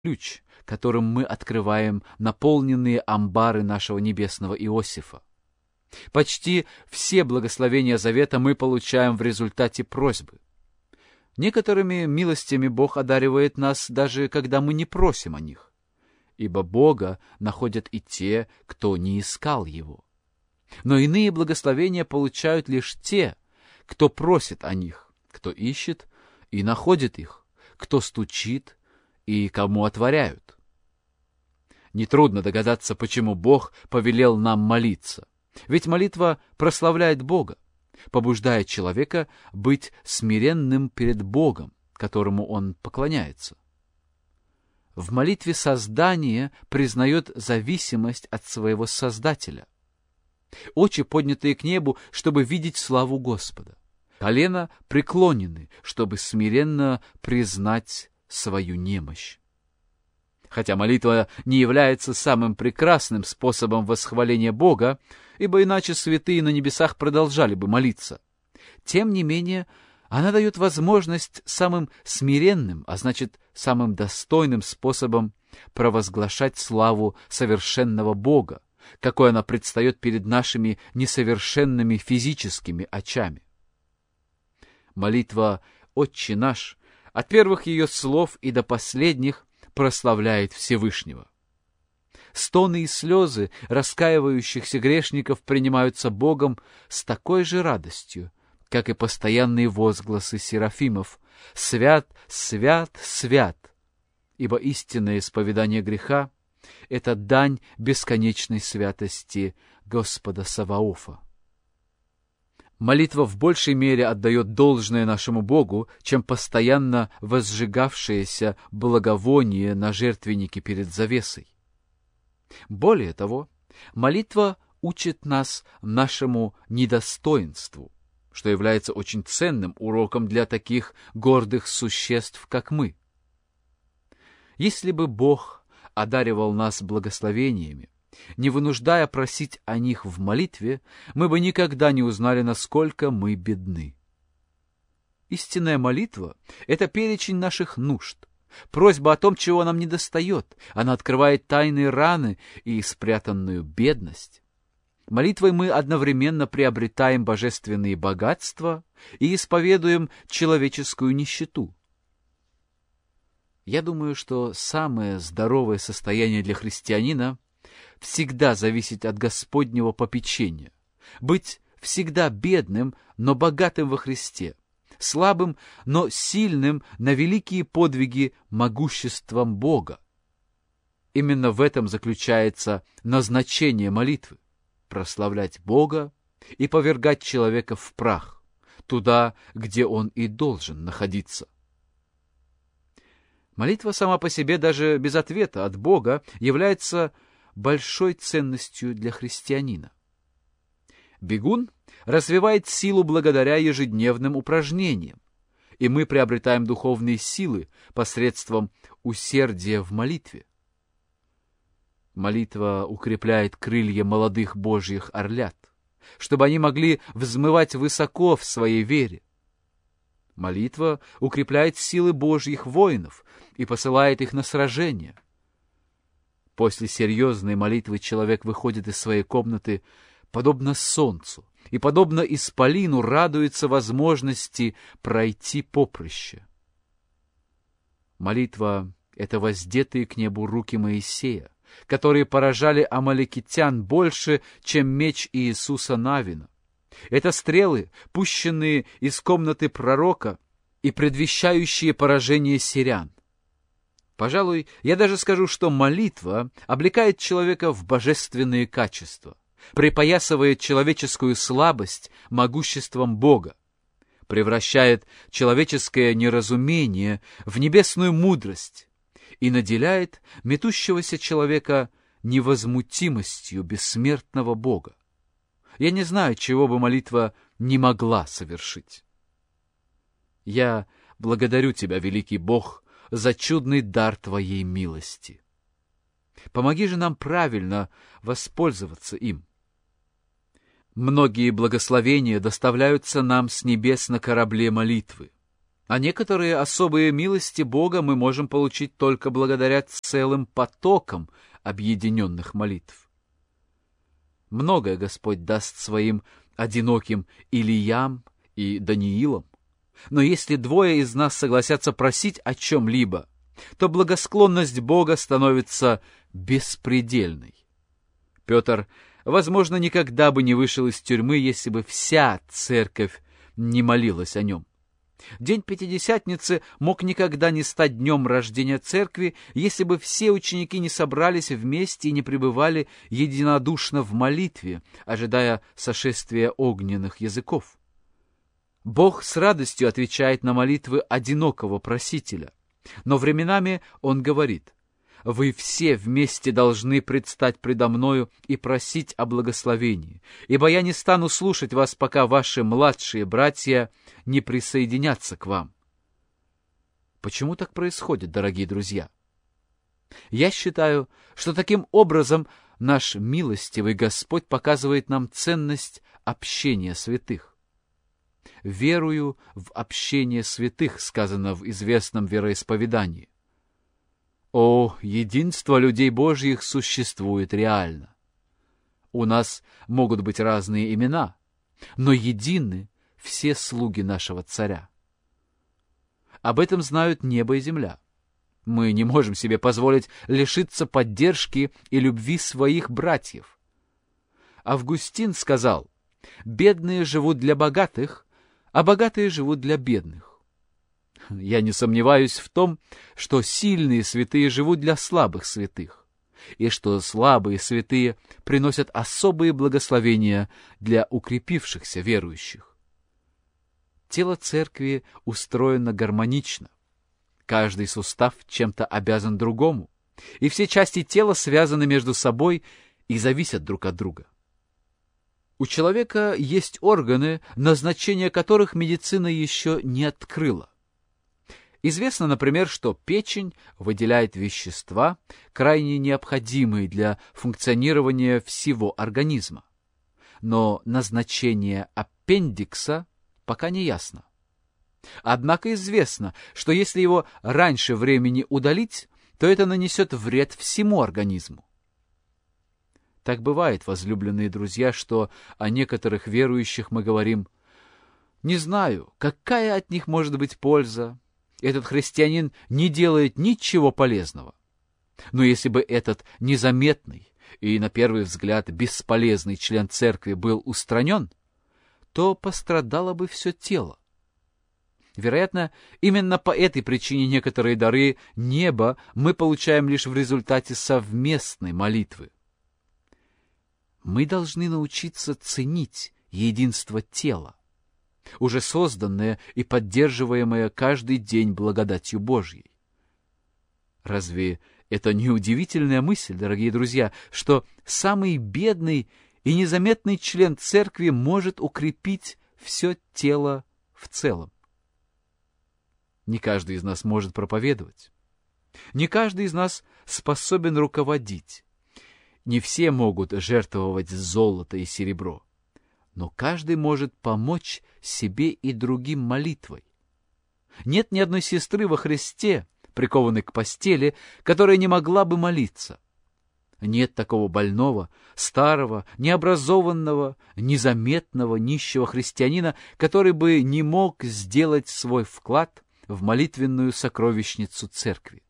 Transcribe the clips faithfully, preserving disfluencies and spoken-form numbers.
ключ, которым мы открываем наполненные амбары нашего небесного Иосифа. Почти все благословения Завета мы получаем в результате просьбы. Некоторыми милостями Бог одаривает нас, даже когда мы не просим о них, ибо Бога находят и те, кто не искал Его. Но иные благословения получают лишь те, кто просит о них, кто ищет и находит их, кто стучит и кому отворяют. Нетрудно догадаться, почему Бог повелел нам молиться. Ведь молитва прославляет Бога, побуждает человека быть смиренным перед Богом, которому он поклоняется. В молитве создание признает зависимость от своего Создателя. Очи поднятые к небу, чтобы видеть славу Господа. Колена преклонены, чтобы смиренно признать свою немощь. Хотя молитва не является самым прекрасным способом восхваления Бога, ибо иначе святые на небесах продолжали бы молиться, тем не менее она дает возможность самым смиренным, а значит, самым достойным способом провозглашать славу совершенного Бога, какой она предстает перед нашими несовершенными физическими очами. Молитва «Отче наш» от первых ее слов и до последних прославляет Всевышнего. Стоны и слезы раскаивающихся грешников принимаются Богом с такой же радостью, как и постоянные возгласы серафимов «Свят, свят, свят», ибо истинное исповедание греха — это дань бесконечной святости Господа Саваофа. Молитва в большей мере отдает должное нашему Богу, чем постоянно возжигавшееся благовоние на жертвеннике перед завесой. Более того, молитва учит нас нашему недостоинству, что является очень ценным уроком для таких гордых существ, как мы. Если бы Бог одаривал нас благословениями, не вынуждая просить о них в молитве, мы бы никогда не узнали, насколько мы бедны. Истинная молитва — это перечень наших нужд, просьба о том, чего нам недостает. Она открывает тайные раны и спрятанную бедность. Молитвой мы одновременно приобретаем божественные богатства и исповедуем человеческую нищету. Я думаю, что самое здоровое состояние для христианина — всегда зависеть от Господнего попечения, быть всегда бедным, но богатым во Христе, слабым, но сильным на великие подвиги могуществом Бога. Именно в этом заключается назначение молитвы — прославлять Бога и повергать человека в прах, туда, где он и должен находиться. Молитва сама по себе, даже без ответа от Бога, является большой ценностью для христианина. Бегун развивает силу благодаря ежедневным упражнениям, и мы приобретаем духовные силы посредством усердия в молитве. Молитва укрепляет крылья молодых божьих орлят, чтобы они могли взмывать высоко в своей вере. Молитва укрепляет силы божьих воинов и посылает их на сражения. После серьезной молитвы человек выходит из своей комнаты подобно солнцу и, подобно исполину, радуется возможности пройти поприще. Молитва — это воздетые к небу руки Моисея, которые поражали амалекитян больше, чем меч Иисуса Навина. Это стрелы, пущенные из комнаты пророка и предвещающие поражение сирян. Пожалуй, я даже скажу, что молитва облекает человека в божественные качества, припоясывает человеческую слабость могуществом Бога, превращает человеческое неразумение в небесную мудрость и наделяет метущегося человека невозмутимостью бессмертного Бога. Я не знаю, чего бы молитва не могла совершить. Я благодарю Тебя, великий Бог, за чудный дар Твоей милости. Помоги же нам правильно воспользоваться им. Многие благословения доставляются нам с небес на корабле молитвы. А некоторые особые милости Бога мы можем получить только благодаря целым потокам объединенных молитв. Многое Господь даст своим одиноким Илиям и Даниилам. Но если двое из нас согласятся просить о чем-либо, то благосклонность Бога становится беспредельной. Петр, возможно, никогда бы не вышел из тюрьмы, если бы вся церковь не молилась о нем. День Пятидесятницы мог никогда не стать днем рождения церкви, если бы все ученики не собрались вместе и не пребывали единодушно в молитве, ожидая сошествия огненных языков. Бог с радостью отвечает на молитвы одинокого просителя, но временами Он говорит: «Вы все вместе должны предстать предо мною и просить о благословении, ибо я не стану слушать вас, пока ваши младшие братья не присоединятся к вам». Почему так происходит, дорогие друзья? Я считаю, что таким образом наш милостивый Господь показывает нам ценность общения святых. «Верую в общение святых», сказано в известном вероисповедании. О, единство людей Божьих существует реально. У нас могут быть разные имена, но едины все слуги нашего Царя. Об этом знают небо и земля. Мы не можем себе позволить лишиться поддержки и любви своих братьев. Августин сказал: «Бедные живут для богатых, а богатые живут для бедных». Я не сомневаюсь в том, что сильные святые живут для слабых святых, и что слабые святые приносят особые благословения для укрепившихся верующих. Тело церкви устроено гармонично. Каждый сустав чем-то обязан другому, и все части тела связаны между собой и зависят друг от друга. У человека есть органы, назначение которых медицина еще не открыла. Известно, например, что печень выделяет вещества, крайне необходимые для функционирования всего организма. Но назначение аппендикса пока не ясно. Однако известно, что если его раньше времени удалить, то это нанесет вред всему организму. Так бывает, возлюбленные друзья, что о некоторых верующих мы говорим: «Не знаю, какая от них может быть польза. Этот христианин не делает ничего полезного». Но если бы этот незаметный и, на первый взгляд, бесполезный член церкви был устранен, то пострадало бы все тело. Вероятно, именно по этой причине некоторые дары неба мы получаем лишь в результате совместной молитвы. Мы должны научиться ценить единство тела, уже созданное и поддерживаемое каждый день благодатью Божьей. Разве это не удивительная мысль, дорогие друзья, что самый бедный и незаметный член церкви может укрепить все тело в целом? Не каждый из нас может проповедовать. Не каждый из нас способен руководить. Не все могут жертвовать золото и серебро. Но каждый может помочь себе и другим молитвой. Нет ни одной сестры во Христе, прикованной к постели, которая не могла бы молиться. Нет такого больного, старого, необразованного, незаметного, нищего христианина, который бы не мог сделать свой вклад в молитвенную сокровищницу церкви.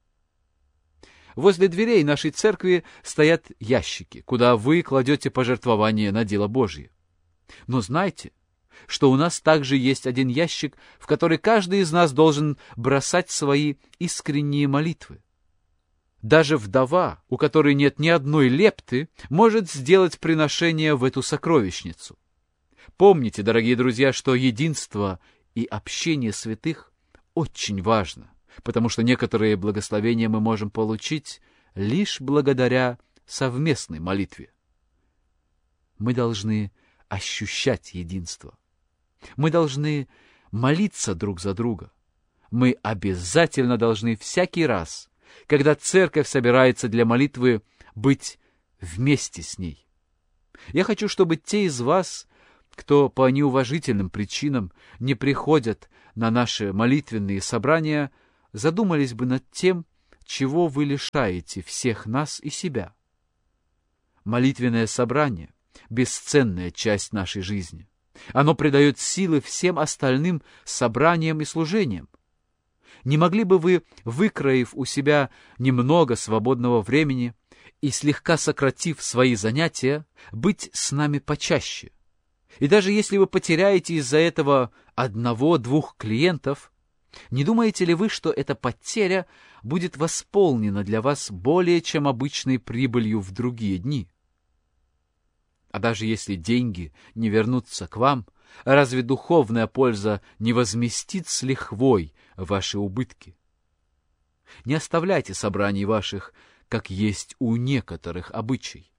Возле дверей нашей церкви стоят ящики, куда вы кладете пожертвования на дело Божье. Но знайте, что у нас также есть один ящик, в который каждый из нас должен бросать свои искренние молитвы. Даже вдова, у которой нет ни одной лепты, может сделать приношение в эту сокровищницу. Помните, дорогие друзья, что единство и общение святых очень важно, потому что некоторые благословения мы можем получить лишь благодаря совместной молитве. Мы должны ощущать единство. Мы должны молиться друг за друга. Мы обязательно должны всякий раз, когда церковь собирается для молитвы, быть вместе с ней. Я хочу, чтобы те из вас, кто по неуважительным причинам не приходят на наши молитвенные собрания, задумались бы над тем, чего вы лишаете всех нас и себя. Молитвенное собрание — бесценная часть нашей жизни. Оно придает силы всем остальным собраниям и служениям. Не могли бы вы, выкроив у себя немного свободного времени и слегка сократив свои занятия, быть с нами почаще? И даже если вы потеряете из-за этого одного-двух клиентов, не думаете ли вы, что эта потеря будет восполнена для вас более чем обычной прибылью в другие дни? А даже если деньги не вернутся к вам, разве духовная польза не возместит с лихвой ваши убытки? Не оставляйте собраний ваших, как есть у некоторых обычай.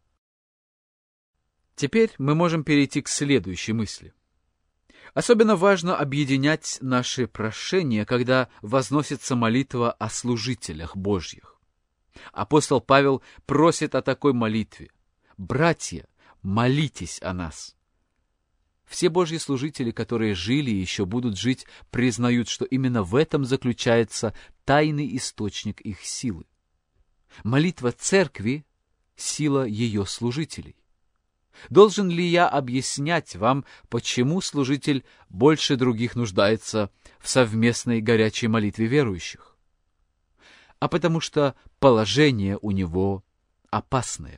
Теперь мы можем перейти к следующей мысли. Особенно важно объединять наши прошения, когда возносится молитва о служителях Божьих. Апостол Павел просит о такой молитве: «Братья, молитесь о нас». Все Божьи служители, которые жили и еще будут жить, признают, что именно в этом заключается тайный источник их силы. Молитва церкви — сила ее служителей. Должен ли я объяснять вам, почему служитель больше других нуждается в совместной горячей молитве верующих? А потому что положение у него опасное.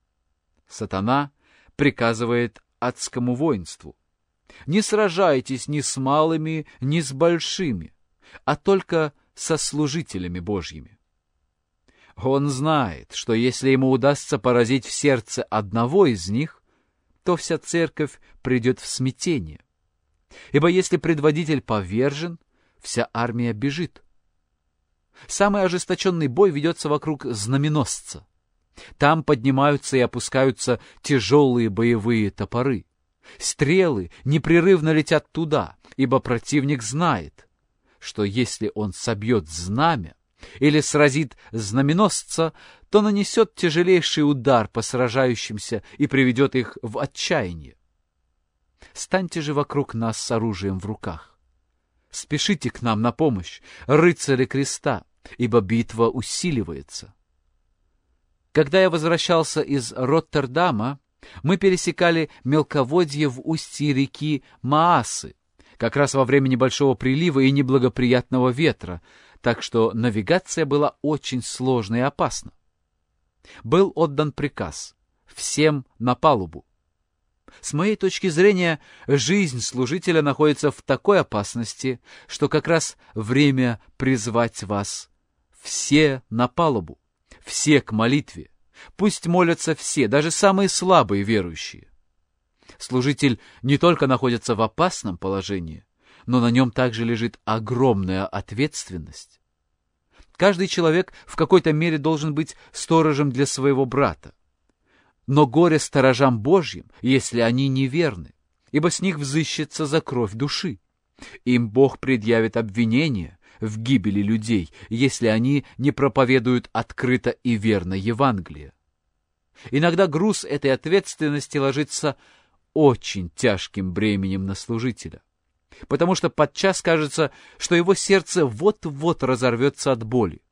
Сатана приказывает адскому воинству: не сражайтесь ни с малыми, ни с большими, а только со служителями Божьими. Он знает, что если ему удастся поразить в сердце одного из них, то вся церковь придет в смятение. Ибо если предводитель повержен, вся армия бежит. Самый ожесточенный бой ведется вокруг знаменосца. Там поднимаются и опускаются тяжелые боевые топоры. Стрелы непрерывно летят туда, ибо противник знает, что если он собьет знамя или сразит знаменосца, то нанесет тяжелейший удар по сражающимся и приведет их в отчаяние. Станьте же вокруг нас с оружием в руках. Спешите к нам на помощь, рыцари креста, ибо битва усиливается. Когда я возвращался из Роттердама, мы пересекали мелководье в устье реки Маасы, как раз во время небольшого прилива и неблагоприятного ветра, так что навигация была очень сложной и опасна. Был отдан приказ всем на палубу. С моей точки зрения, жизнь служителя находится в такой опасности, что как раз время призвать вас все на палубу, все к молитве. Пусть молятся все, даже самые слабые верующие. Служитель не только находится в опасном положении, но на нем также лежит огромная ответственность. Каждый человек в какой-то мере должен быть сторожем для своего брата. Но горе сторожам Божьим, если они неверны, ибо с них взыщется за кровь души. Им Бог предъявит обвинение в гибели людей, если они не проповедуют открыто и верно Евангелие. Иногда груз этой ответственности ложится очень тяжким бременем на служителя, потому что подчас кажется, что его сердце вот-вот разорвется от боли.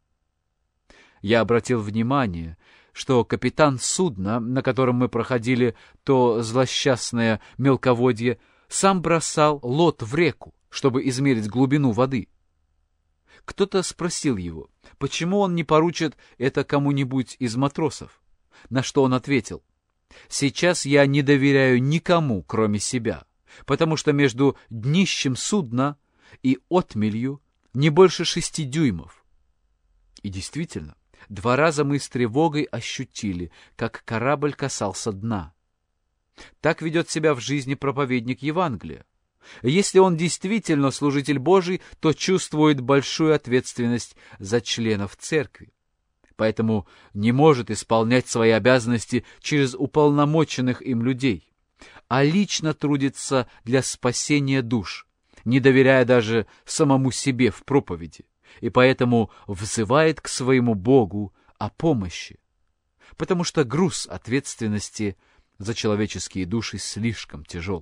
Я обратил внимание, что капитан судна, на котором мы проходили то злосчастное мелководье, сам бросал лот в реку, чтобы измерить глубину воды. Кто-то спросил его, почему он не поручит это кому-нибудь из матросов, на что он ответил: «Сейчас я не доверяю никому, кроме себя, потому что между днищем судна и отмелью не больше шести дюймов». И действительно, два раза мы с тревогой ощутили, как корабль касался дна. Так ведет себя в жизни проповедник Евангелия. Если он действительно служитель Божий, то чувствует большую ответственность за членов церкви. Поэтому не может исполнять свои обязанности через уполномоченных им людей, а лично трудится для спасения душ, не доверяя даже самому себе в проповеди, и поэтому взывает к своему Богу о помощи, потому что груз ответственности за человеческие души слишком тяжел.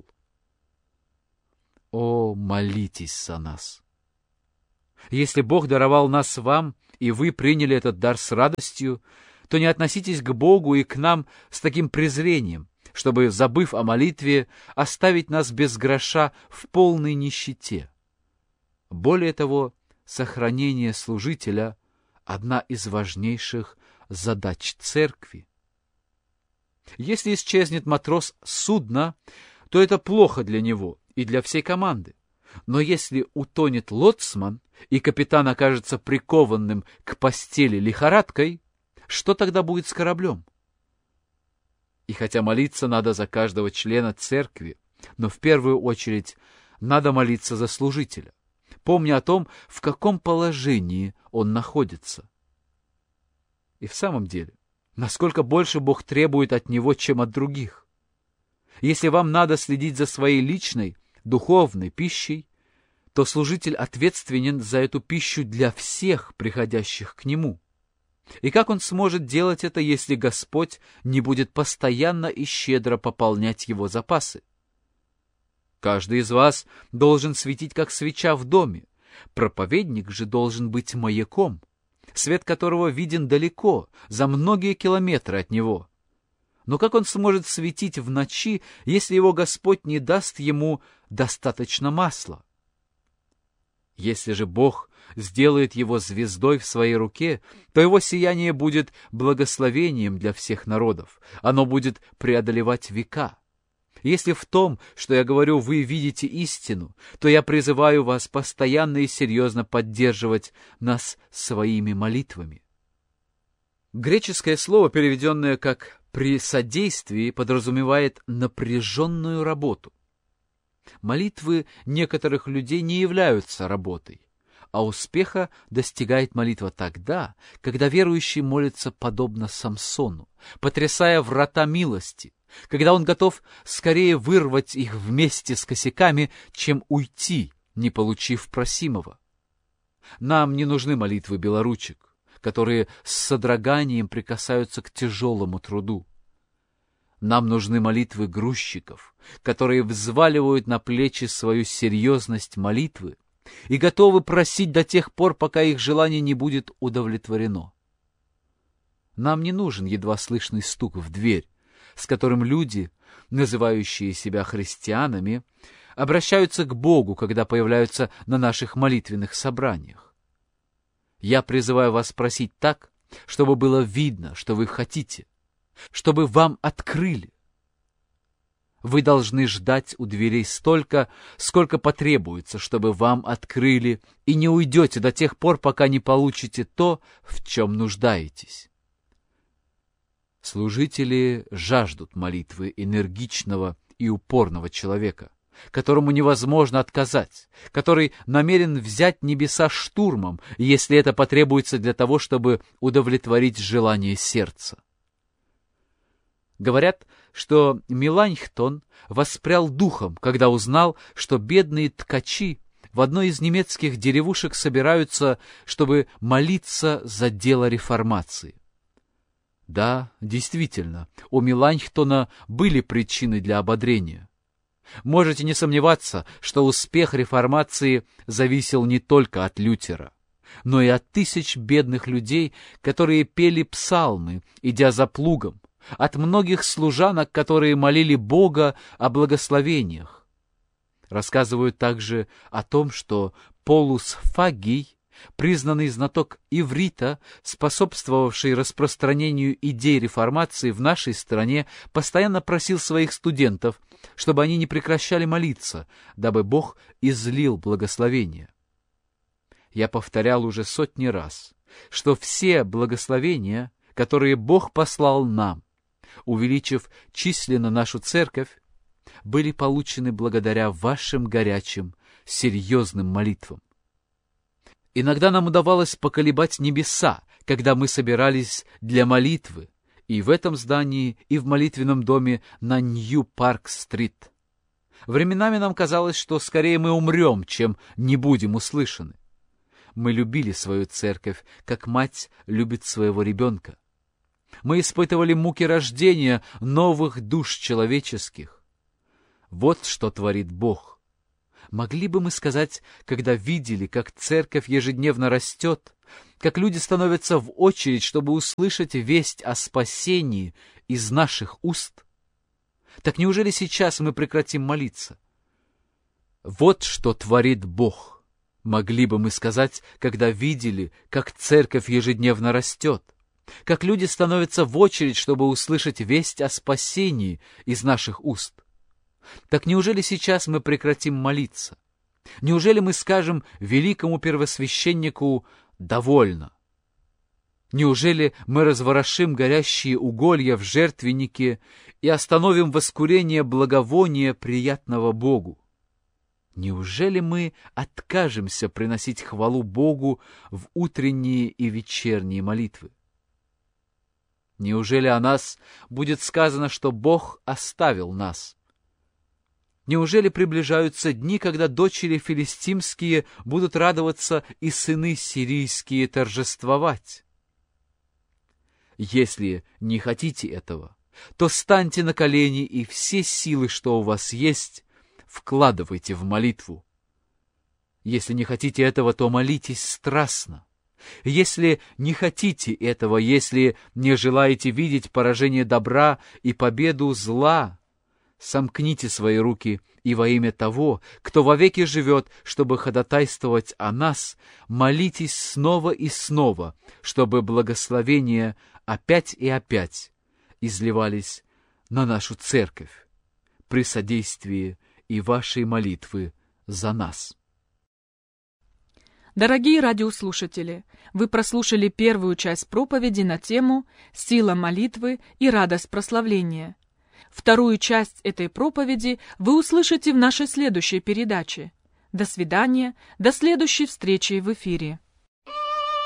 О, молитесь за нас! Если Бог даровал нас вам, и вы приняли этот дар с радостью, то не относитесь к Богу и к нам с таким презрением, чтобы, забыв о молитве, оставить нас без гроша в полной нищете. Более того, сохранение служителя — одна из важнейших задач церкви. Если исчезнет матрос судна, то это плохо для него и для всей команды. Но если утонет лоцман, и капитан окажется прикованным к постели лихорадкой, что тогда будет с кораблем? И хотя молиться надо за каждого члена церкви, но в первую очередь надо молиться за служителя, помня о том, в каком положении он находится. И в самом деле, насколько больше Бог требует от него, чем от других. Если вам надо следить за своей личной, духовной пищей, то служитель ответственен за эту пищу для всех приходящих к нему. И как он сможет делать это, если Господь не будет постоянно и щедро пополнять его запасы? Каждый из вас должен светить, как свеча в доме. Проповедник же должен быть маяком, свет которого виден далеко, за многие километры от него. Но как он сможет светить в ночи, если его Господь не даст ему достаточно масла? Если же Бог сделает его звездой в своей руке, то его сияние будет благословением для всех народов. Оно будет преодолевать века. Если в том, что я говорю, вы видите истину, то я призываю вас постоянно и серьезно поддерживать нас своими молитвами. Греческое слово, переведенное как «при содействии», подразумевает напряженную работу. Молитвы некоторых людей не являются работой, а успеха достигает молитва тогда, когда верующий молится подобно Самсону, потрясая врата милости, когда он готов скорее вырвать их вместе с косяками, чем уйти, не получив просимого. Нам не нужны молитвы белоручек, которые с содроганием прикасаются к тяжелому труду. Нам нужны молитвы грузчиков, которые взваливают на плечи свою серьезность молитвы и готовы просить до тех пор, пока их желание не будет удовлетворено. Нам не нужен едва слышный стук в дверь, с которым люди, называющие себя христианами, обращаются к Богу, когда появляются на наших молитвенных собраниях. Я призываю вас просить так, чтобы было видно, что вы хотите, чтобы вам открыли. Вы должны ждать у дверей столько, сколько потребуется, чтобы вам открыли, и не уйдете до тех пор, пока не получите то, в чем нуждаетесь. Служители жаждут молитвы энергичного и упорного человека, которому невозможно отказать, который намерен взять небеса штурмом, если это потребуется для того, чтобы удовлетворить желание сердца. Говорят, что Меланхтон воспрял духом, когда узнал, что бедные ткачи в одной из немецких деревушек собираются, чтобы молиться за дело реформации. Да, действительно, у Меланхтона были причины для ободрения. Можете не сомневаться, что успех реформации зависел не только от Лютера, но и от тысяч бедных людей, которые пели псалмы, идя за плугом, от многих служанок, которые молили Бога о благословениях. Рассказывают также о том, что Полус Фагий, признанный знаток иврита, способствовавший распространению идей реформации в нашей стране, постоянно просил своих студентов, чтобы они не прекращали молиться, дабы Бог излил благословение. Я повторял уже сотни раз, что все благословения, которые Бог послал нам, увеличив численно нашу церковь, были получены благодаря вашим горячим, серьезным молитвам. Иногда нам удавалось поколебать небеса, когда мы собирались для молитвы, и в этом здании, и в молитвенном доме на Нью-Парк-стрит. Временами нам казалось, что скорее мы умрем, чем не будем услышаны. Мы любили свою церковь, как мать любит своего ребенка. Мы испытывали муки рождения новых душ человеческих. Вот что творит Бог. Могли бы мы сказать, когда видели, как церковь ежедневно растет, как люди становятся в очередь, чтобы услышать весть о спасении из наших уст? Так неужели сейчас мы прекратим молиться? Вот что творит Бог. Могли бы мы сказать, когда видели, как церковь ежедневно растет, как люди становятся в очередь, чтобы услышать весть о спасении из наших уст. Так неужели сейчас мы прекратим молиться? Неужели мы скажем великому первосвященнику «довольно»? Неужели мы разворошим горящие уголья в жертвеннике и остановим воскурение благовония, приятного Богу? Неужели мы откажемся приносить хвалу Богу в утренние и вечерние молитвы? Неужели о нас будет сказано, что Бог оставил нас? Неужели приближаются дни, когда дочери филистимские будут радоваться и сыны сирийские торжествовать? Если не хотите этого, то станьте на колени и все силы, что у вас есть, вкладывайте в молитву. Если не хотите этого, то молитесь страстно. Если не хотите этого, если не желаете видеть поражение добра и победу зла, сомкните свои руки и во имя того, кто вовеки живет, чтобы ходатайствовать о нас, молитесь снова и снова, чтобы благословения опять и опять изливались на нашу церковь при содействии и вашей молитвы за нас. Дорогие радиослушатели, вы прослушали первую часть проповеди на тему «Сила молитвы и радость прославления». Вторую часть этой проповеди вы услышите в нашей следующей передаче. До свидания, до следующей встречи в эфире.